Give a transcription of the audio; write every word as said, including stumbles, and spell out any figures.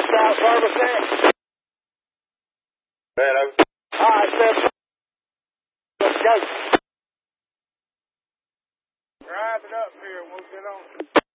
out service there? Man, I'm... All right, sir. Let's go. Drive it up here. We'll get on.